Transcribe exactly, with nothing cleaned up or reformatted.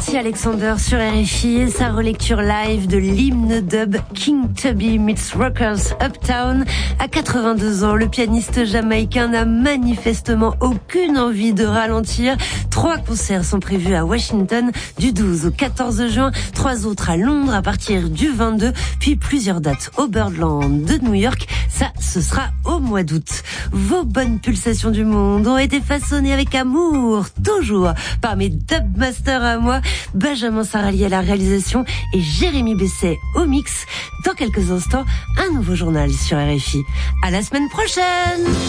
Merci Alexander sur R F I et sa relecture live de l'hymne dub King Tubby meets Rockers Uptown. À quatre-vingt-deux ans, le pianiste jamaïcain n'a manifestement aucune envie de ralentir. Trois concerts sont prévus à Washington du douze au quatorze juin, trois autres à Londres à partir du vingt-deux, puis plusieurs dates au Birdland de New York. Ça, ce sera au mois d'août. Vos bonnes pulsations du monde ont été façonnées avec amour, toujours, par mes dubmasters à moi, Benjamin Sarali à la réalisation et Jérémy Besset au mix. Dans quelques instants, un nouveau journal sur R F I. À la semaine prochaine!